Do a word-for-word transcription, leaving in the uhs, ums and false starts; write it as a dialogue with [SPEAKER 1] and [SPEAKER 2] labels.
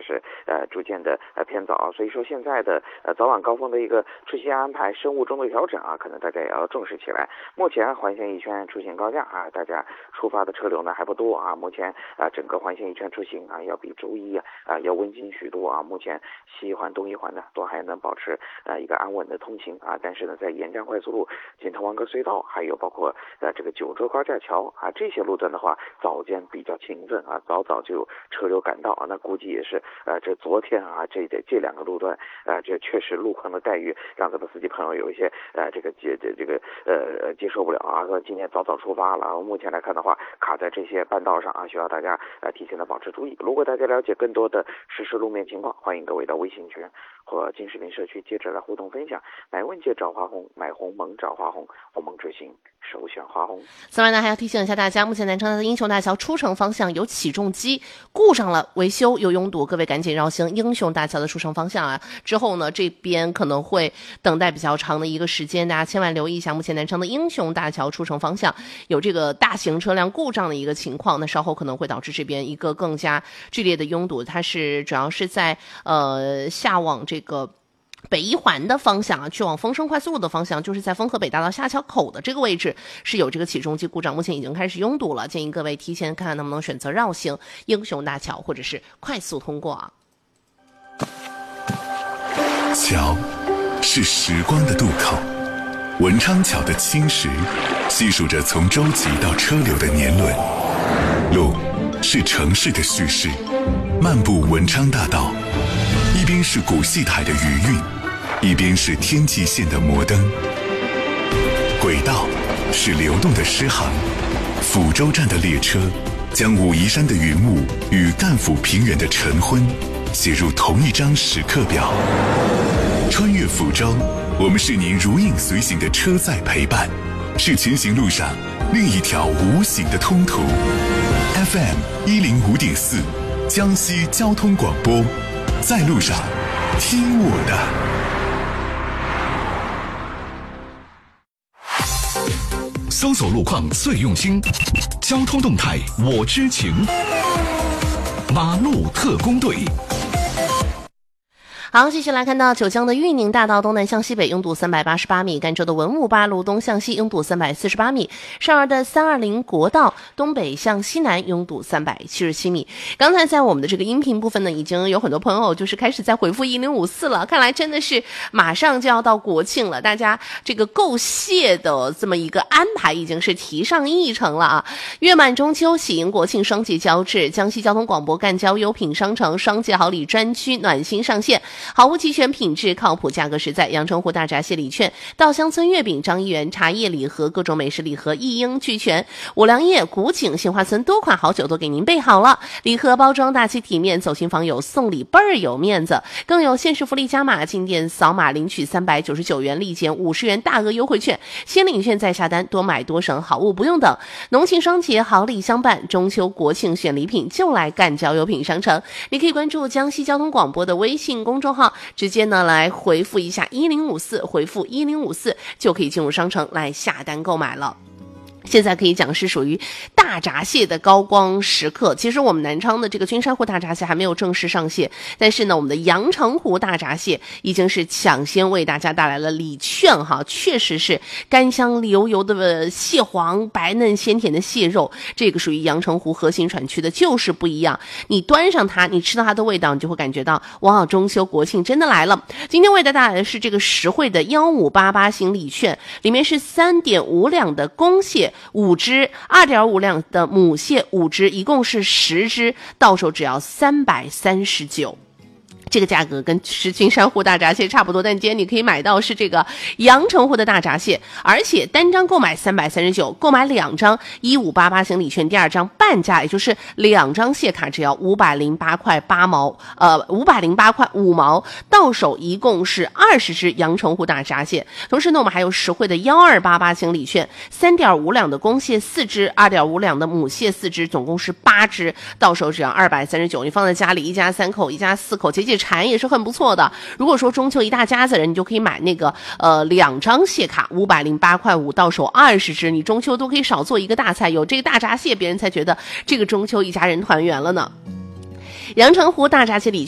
[SPEAKER 1] 是呃逐渐的呃偏早啊，所以说现在的呃早晚高峰的一个出行安排生物钟的调整啊，可能大家也要重视起来。目前环线一圈出行高价啊，大家出发的车流呢还不多啊，目前啊整个环线一圈出行啊要比周一啊啊要温馨许多啊。目前西一环、东一环呢都还能保持呃一个安稳的通行啊，但是呢在沿江快速路、锦头湾沟隧道，还有包括呃这个九州高架桥啊这些路段的话，早间比较勤奋啊，早早就有车流赶到啊，那估计也是呃这昨天啊这这这两个路段啊这确实路况的待遇让咱们司机朋友有一些呃这个接这这个呃接受不了啊，说今天早早出发了，目前来看的话卡在这些半道上啊，需要大家呃提前的保持注意。如果大家了解更多的实时路面情况，欢迎各位到微信群和金视频社区接着来互动分享。买问界找花红，买鸿蒙找花红，鸿蒙之行首选花红。
[SPEAKER 2] 此外呢，还要提醒一下大家，目前南昌的英雄大桥出城方向有起重机故障了，维修有拥堵，各位赶紧绕行英雄大桥的出城方向啊。之后呢，这边可能会等待比较长的一个时间，大家千万留意一下，目前南昌的英雄大桥出城方向有这个大型车辆故障的一个情况，那稍后可能会导致这边一个更加剧烈的拥堵。它是主要是在呃下往这个北一环的方向啊，去往丰盛快速路的方向，就是在丰河北大道下桥口的这个位置是有这个起重机故障，目前已经开始拥堵了，建议各位提前看看能不能选择绕行英雄大桥或者是快速通过啊。
[SPEAKER 3] 桥是时光的渡口，文昌桥的青石细数着从舟楫到车流的年轮，路是城市的叙事，漫步文昌大道，一边是古戏台的余韵，一边是天际线的摩登。轨道是流动的诗行，抚州站的列车将武夷山的云雾与赣抚平原的晨昏写入同一张时刻表。穿越抚州，我们是您如影随形的车载陪伴，是前行路上另一条无形的通途。F M 一零五点四，江西交通广播，在路上听我的。
[SPEAKER 4] 搜索路况最用心，交通动态我知情。马路特工队。
[SPEAKER 2] 好，继续来看到九江的玉宁大道东南向西北拥堵三百八十八米，赣州的文武八路东向西拥堵三百四十八米，少儿的三二零国道东北向西南拥堵三百七十七米。刚才在我们的这个音频部分呢，已经有很多朋友就是开始在回复一零五四了，看来真的是马上就要到国庆了，大家这个购蟹的这么一个安排已经是提上议程了啊！月满中秋，喜迎国庆双节交织，江西交通广播赣交优品商城双节好礼专区暖心上线。好物齐全，品质靠谱，价格实在。阳澄湖大闸蟹礼券、稻香村月饼、张一元茶叶礼盒、各种美食礼盒一应俱全。五粮液、古井、杏花村多款好酒都给您备好了，礼盒包装大气体面，走亲访友送礼倍儿有面子，更有限时福利加码，进店扫码领取三百九十九元立减五十元大额优惠券，先领券再下单，多买多省，好物不用等。农庆双节好礼相伴，中秋国庆选礼品就来赣交优品商城。你可以关注江西交通广播的微信公众号，直接呢来回复一下一零五四，回复一零五四就可以进入商城来下单购买了。现在可以讲是属于大闸蟹的高光时刻。其实我们南昌的这个君山湖大闸蟹还没有正式上线，但是呢，我们的阳澄湖大闸蟹已经是抢先为大家带来了礼券哈，确实是甘香流油的蟹黄，白嫩鲜甜的蟹肉，这个属于阳澄湖核心产区的，就是不一样。你端上它，你吃到它的味道，你就会感觉到哇，中秋国庆真的来了。今天为大家带来的是这个实惠的一五八八型礼券，里面是 三点五两的公蟹五只， 二点五两的母蟹五只，一共是十只，到手只要三百三十九。这个价格跟是君山湖大闸蟹差不多，但今天你可以买到是这个阳澄湖的大闸蟹，而且单张购买三百三十九，购买两张一五八八型礼券，第二张半价，也就是两张蟹卡只要五百零八块八毛，呃五百零八块五毛，到手一共是二十只阳澄湖大闸蟹。同时呢，我们还有实惠的一二八八型礼券， 三点五两的公蟹四只， 二点五两的母蟹四只，总共是八只，到手只要二百三十九。你放在家里，一家三口一家四口解解馋也是很不错的。如果说中秋一大家子人，你就可以买那个呃两张蟹卡，五百零八块五，到手二十只，你中秋都可以少做一个大菜，有这个大闸蟹，别人才觉得这个中秋一家人团圆了呢。阳澄湖大闸蟹礼